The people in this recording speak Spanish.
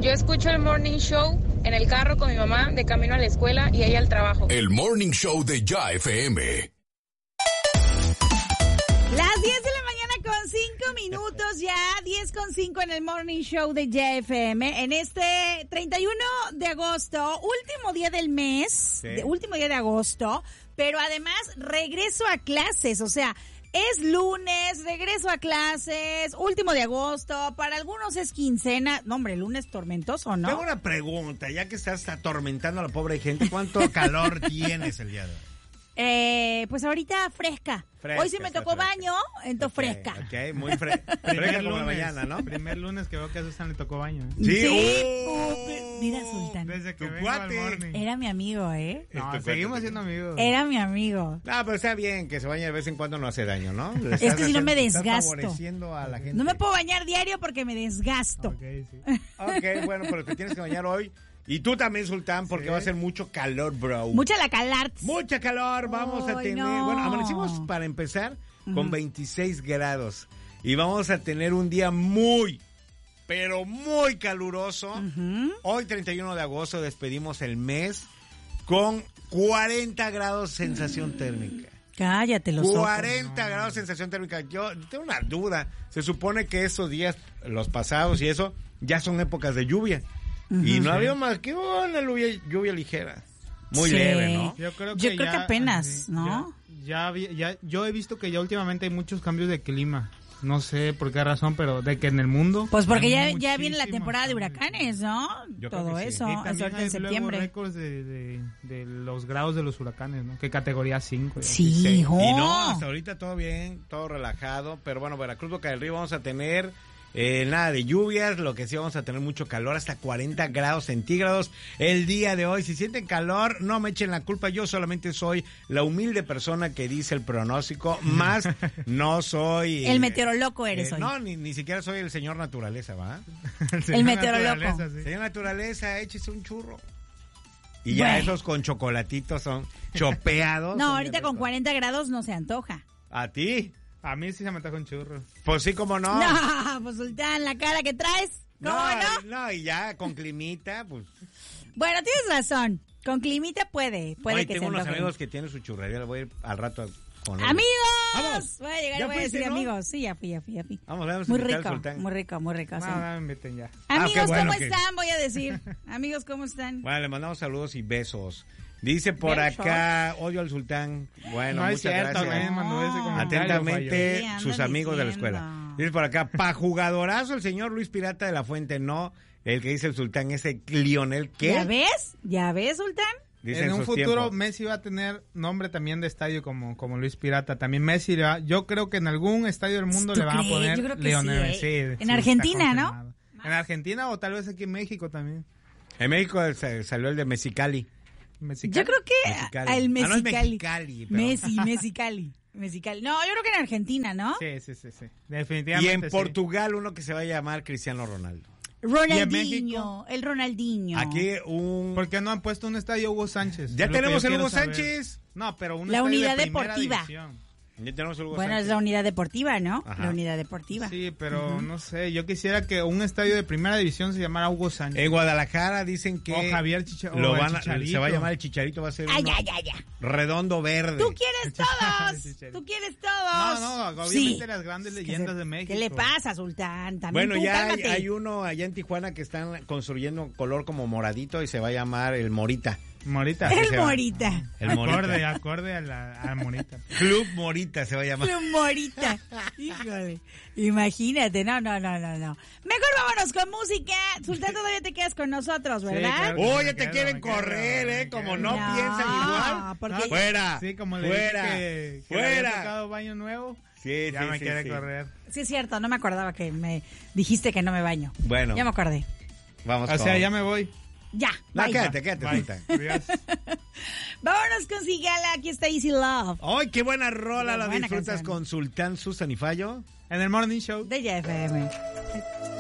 Yo escucho el Morning Show en el carro con mi mamá de camino a la escuela y ella al trabajo. El Morning Show de Ya FM. Las 10 de la mañana con 5 minutos, ya 10:05 en el Morning Show de Ya FM. En este 31 de agosto, último día del mes, último día de agosto, pero además regreso a clases, o sea, es lunes, regreso a clases, último de agosto, para algunos es quincena. No, hombre, lunes tormentoso, ¿no? Tengo una pregunta, ya que estás atormentando a la pobre gente, ¿cuánto calor tienes el día de hoy? Pues ahorita fresca. Hoy sí me tocó baño, entonces fresca. Ok, muy fresca como la mañana, ¿no? Primer lunes que veo que a Susan le tocó baño. Mira, Sultán. Desde que Tu vengo cuate. al morning. Era mi amigo, ¿eh? No, seguimos siendo amigos. Era mi amigo. No, pero está bien que se bañe de vez en cuando, no hace daño, ¿no? Es que si no me desgasto. Estás favoreciendo a la gente. No me puedo bañar diario porque me desgasto. Ok, sí. Ok, bueno, pero te tienes que bañar hoy. Y tú también, Sultán, porque va a ser mucho calor, bro. Mucha la calor. Mucha calor, vamos a tener... no. Bueno, amanecimos para empezar con 26 grados. Y vamos a tener un día muy, pero muy caluroso. Hoy, 31 de agosto, despedimos el mes con 40 grados sensación térmica. Cállate los ojos. 40 grados sensación térmica. Yo tengo una duda. Se supone que esos días, los pasados y eso, ya son épocas de lluvia. Y no había más que una lluvia ligera. Muy leve, ¿no? Yo creo que apenas, sí, ¿no? Yo he visto que ya últimamente hay muchos cambios de clima. No sé por qué razón, pero de que en el mundo... Pues porque ya viene la temporada de huracanes, ¿no? Yo todo creo que sí. eso, Y es también ahorita en hay septiembre. luego récords de los grados de los huracanes, ¿no? Que categoría 5. Sí, hijo. Y no, hasta ahorita todo bien, todo relajado. Pero bueno, Veracruz, Boca del Río vamos a tener... nada de lluvias, lo que sí vamos a tener mucho calor, hasta 40 grados centígrados el día de hoy. Si sienten calor, no me echen la culpa, yo solamente soy la humilde persona que dice el pronóstico, más no soy... El meteoroloco eres hoy. No, ni siquiera soy el señor naturaleza, ¿va? El meteoroloco. Sí. Señor naturaleza, échese un churro. Y ya esos con chocolatitos son chopeados. No, ahorita con 40 grados no se antoja. ¿A ti? A mí sí se me antoja un churro. Pues sí, como no. No, pues Sultán, la cara que traes, ¿cómo no? No, y ya con climita, pues... Bueno, tienes razón. Con climita puede Hoy que tengo se unos antoje. amigos que tienen su churrería, le voy a ir al rato con ellos. ¡Amigos! ¡Vamos! Voy a llegar y ¿Ya voy a decir fuiste, no? amigos. Sí, ya fui. Vamos Muy a invitar al rico, Sultán. muy rico, sí. No, me inviten ya. Amigos, qué bueno ¿cómo que- están? Voy a decir. Amigos, ¿cómo están? Bueno, le mandamos saludos y besos. Dice por Besos. acá, odio al Sultán. Bueno, No es muchas cierto, gracias. me mandó ese comentario. Atentamente, Sí, andan sus amigos de la diciendo. escuela. Dice por acá, pa' jugadorazo el señor Luis Pirata de la Fuente, no. El que dice el Sultán, ese Lionel, ¿qué? ¿Ya ves, Sultán? Dice En un sus futuro tiempos. Messi va a tener nombre también de estadio como Luis Pirata. También Messi, yo creo que en algún estadio del mundo ¿Tú le van a crees? poner Yo creo que Lionel sí, Messi. ¿eh? Sí, En está Argentina, ¿no? confirmado. En Argentina o tal vez aquí en México también. En México salió el de Mexicali. Yo creo que Mexicali. el Ah, no es Mexicali. Mexicali, pero- Mexicali. No, yo creo que en Argentina, ¿no? Sí. Y Definitivamente en sí. Portugal uno que se va a llamar Cristiano Ronaldo. Ronaldinho, el Ronaldinho. Aquí ¿Por qué no han puesto un estadio Hugo Sánchez? Ya Es lo que tenemos yo el quiero Hugo saber. Sánchez. No, pero un La estadio unidad de primera deportiva. división. Ya tenemos el Hugo Bueno, es Sánchez. la unidad deportiva, ¿no? Ajá. La unidad deportiva. Sí, pero no sé, yo quisiera que un estadio de primera división se llamara Hugo Sánchez. En Guadalajara dicen que O Javier lo o el van a- Chicharito. se va a llamar el Chicharito, va a ser uno Ya. redondo verde. Tú quieres todos. Chicharito. Tú quieres todos. No, obviamente Sí. las grandes Es que leyendas de México. ¿Qué le pasa, Sultán? También Bueno, tú, ya cálmate. hay uno allá en Tijuana que están construyendo color como moradito y se va a llamar el Morita. Morita. se El va. Morita. El Morita. Acorde a la Morita. Club Morita se va a llamar. El Morita. Híjole. Imagínate. No. Mejor vámonos con música. Sultán, todavía te quedas con nosotros, ¿verdad? claro. Oye, Me te quedo, quieren me quedo, correr, me como quedo. no, No, piensan igual. porque- Fuera. Sí, como le fuera. dije que le había fuera. tocado baño nuevo. Sí, Ya sí, me sí, quiere sí. correr. Sí, es cierto. No me acordaba que me dijiste que no me baño. Bueno, Ya me acordé. vamos O sea, con... ya me voy. Ya. No, bye. quédate, Bye. Sultán. Adiós. Vámonos con Sigala. Aquí está Easy Love. ¡Ay, qué buena rola! Qué ¿La buena disfrutas canción. con Sultán, Susan y Fallo? En el Morning Show. De Ya FM.